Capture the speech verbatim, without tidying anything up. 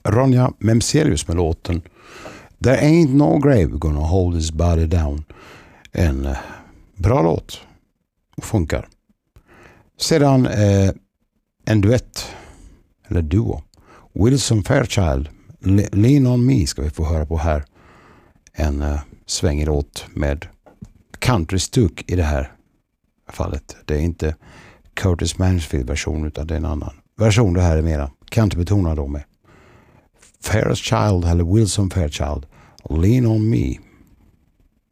Ronja Memselius med låten There Ain't No Grave Gonna Hold His Body Down. En eh, bra låt. Och funkar. Sedan eh, en duett. Eller duo. Wilson Fairchild. Le- Lean On Me ska vi få höra på här. En eh, svängig låt med country-stuk i det här fallet. Det är inte Curtis Mansfield-version utan det är en annan version. Det här är mera country-betonad då med Fairchild eller Wilson Fairchild. Lean On Me.